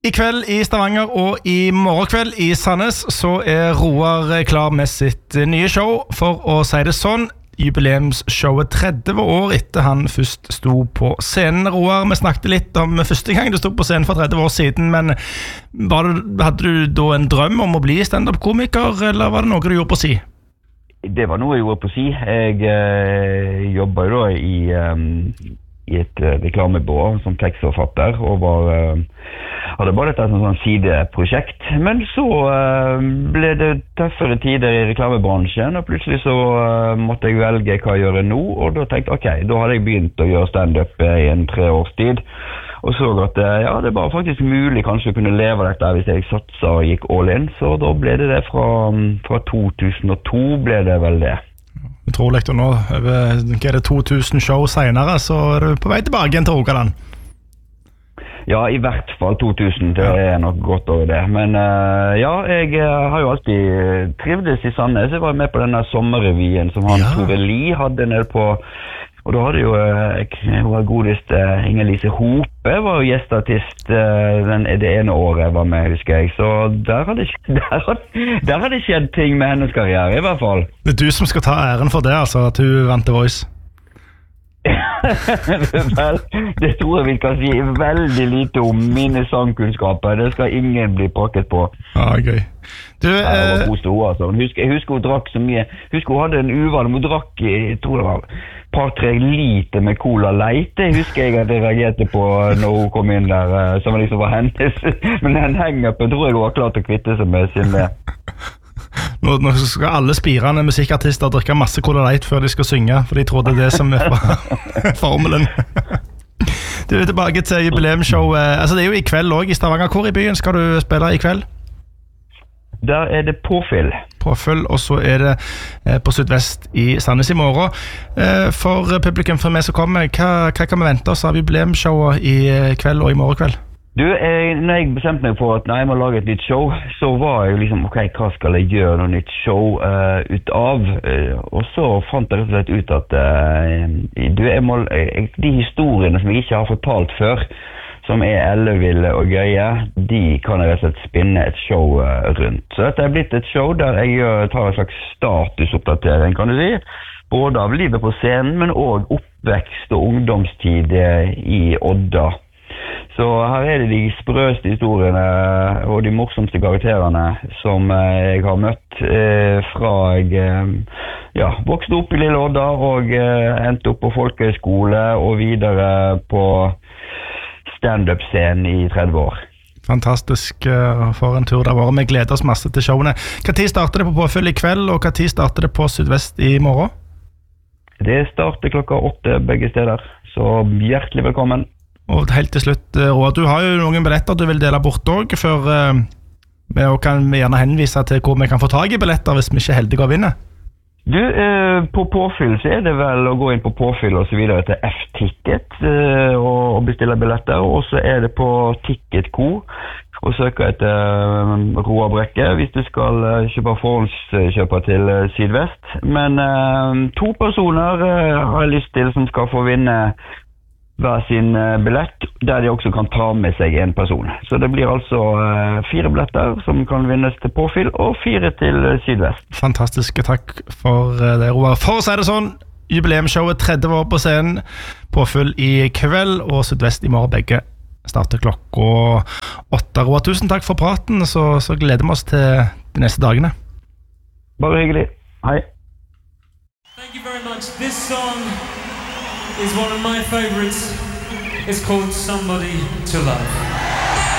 I kveld I Stavanger og I morgenkveld I Sandnes så Roar klar med sitt nye show, for å si det sånn. Jubileumsshowet 30 år etter han først sto på scenen. Roar, vi snakket litt om første gang du stod på scenen for 30 år siden, men hadde du da en drøm om å bli stand-up-komiker, eller var det noe du gjorde på si? Det var noe jeg gjorde på si. Jeg jobber jo da I et reklamebyrå som tekstforfatter, og hadde bare dette som sånn sideprosjekt. Men så ble det tøffere tider I reklamebransjen, og plutselig så måtte jeg velge hva jeg gjør nå, og da tenkte jeg, ok, da hadde jeg begynt å gjøre stand-up I en 3 års tid, og så at ja, det var faktisk mulig kanskje å kunne leve av dette hvis jeg satset og gikk all in, så da ble det fra 2002 ble det vel det. Utrolig, og nå det 2000 show senere, så du på vei tilbake igjen til Rogaland. Ja, I hvert fall 2000, det nok godt over det. Men ja, jeg har jo alltid trivdes I Sandnes. Jeg var med på denne sommerrevyen som Tore Lie hadde nede på, og da hadde jo vår godeste Inger-Lise Hope var jo gjestartist det ene året jeg var med, husker jeg. Så der hadde skjedd ting med hennes karriere, I hvert fall. Det du som skal ta æren for det, altså, at du vant The Voice. Vel, det tror jeg vi kan si veldig lite om mine sangkunnskaper. Det skal ingen bli pakket på. Ja, gøy. Du, det var god stå, altså. Jeg husker hun drakk så mye. Husker hun hadde en uvane, hun drakk, jeg tror det var par-tre liter med cola light. Det husker jeg at jeg reagerte på når hun kom inn der, som liksom var hennes. Men den hang-upen tror jeg hun var klar til å kvitte seg med sin det. Nå skal alle spirende musikkartister drikke masse Cola Light før de skal synge, for de tror det det som formelen. Du tilbake til jubileumsshow. Altså, det jo I kveld også I Stavanger. Hvor I byen skal du spille I kveld? Der det Påfyll. Påfyll, og så det på Sydvest I Sandnes I morgen. For publikum, for meg som kommer, hva kan vi vente oss av jubileumsshowet I kveld og I morgen kveld? Du, når jeg bestemte meg for at jeg må lage et nytt show, så var jeg liksom, ok, hva skal jeg gjøre noe nytt show ut av? Og så fant jeg rett og slett ut at de historiene som jeg ikke har fortalt før, som elleville og gøye, de kan jeg rett og slett spinne et show rundt. Så dette blitt et show der jeg tar en slags statusoppdatering, kan du si, både av livet på scenen, men også oppvekst og ungdomstid I Odda. Så her det de sprøste historiene og de morsomste karakterene som jeg har møtt fra jeg vokste opp I Lille Odda og endte opp på folkehøyskole og videre på stand-up-scenen I 30 år. Fantastisk for en tur der var. Vi gleder oss masse til showene. Hva tid starter det på Påfyll I kveld, og hva tid starter det på Sydvest I morgen? Det starter 8 begge steder, så hjertelig velkommen. Og helt til slutt, Roar, du har jo noen billetter du vil dele bort også, før vi kan gjerne henvise til hvor vi kan få tag I billetter hvis vi ikke er heldige å vinne. Du, på Påfyll så det vel å gå inn på Påfyll og så videre til F-ticket og bestille billetter, og så det på Ticketco og søke etter Roar Brekke hvis du skal kjøpe forhåndskjøper til Sydvest. Men 2 personer har jeg lyst til som skal få vinne hver sin billett, der de også kan ta med seg en person. Så det blir altså 4 billetter som kan vinnes til Påfyll, og 4 til Sydvest. Fantastisk, takk for det, Roar. For å si det sånn, jubileumsshowet 30 år på scenen, Påfyll I kveld, og Sydvest I morgen begge starter klokka 8. Roar, tusen takk for praten, så gleder vi oss til de neste dagene. Bare hyggelig. Hei. Thank you very much. This song is one of my favorites. It's called Somebody to Love.